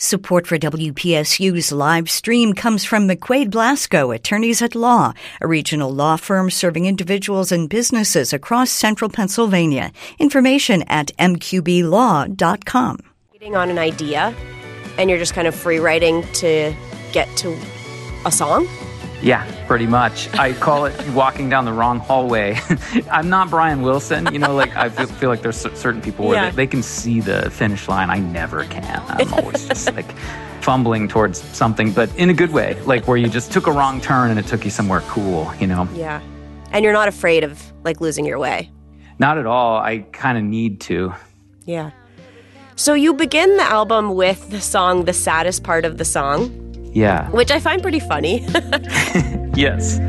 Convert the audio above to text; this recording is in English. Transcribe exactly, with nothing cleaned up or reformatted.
Support for W P S U's live stream comes from McQuaid Blasco, Attorneys at Law, a regional law firm serving individuals and businesses across central Pennsylvania. Information at m q b law dot com. On an idea, and you're just kind of free writing to get to a song? Yeah, pretty much. I call it walking down the wrong hallway. I'm not Brian Wilson. You know, like I feel, feel like there's certain people where yeah. they, they can see the finish line. I never can. I'm always just like fumbling towards something, but in a good way, like where you just took a wrong turn and it took you somewhere cool, you know? Yeah. And you're not afraid of like losing your way? Not at all. I kind of need to. Yeah. So you begin the album with the song, The Saddest Part of the Song. Yeah. Which I find pretty funny. Yes.